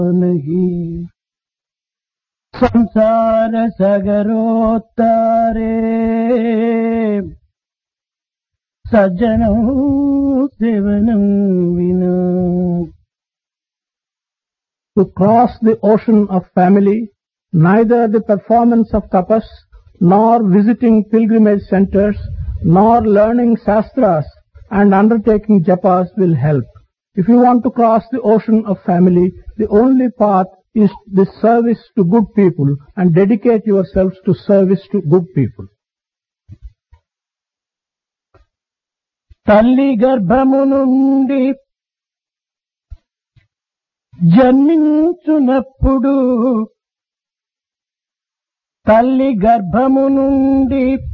नहीं संसार सगरोत्तारे सज्जनों सेवनं विना. To cross the ocean of family, neither the performance of tapas, nor visiting pilgrimage centers, nor learning shastras and undertaking japas will help. If you want to cross the ocean of family, the only path is the service to good people and dedicate yourselves to service to good people. తల్లి గర్భము నుండి జన్మించునప్పుడు తల్లి గర్భము నుండి